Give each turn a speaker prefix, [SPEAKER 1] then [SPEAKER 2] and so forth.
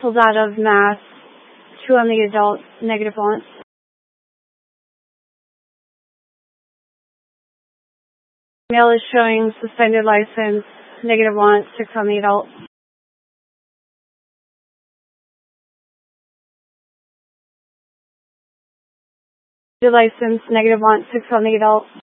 [SPEAKER 1] pulled out of mass, 2 on the adult, negative once. Male is showing suspended license, negative once, 6 on the adult. The license, negative once, 6 on the adult.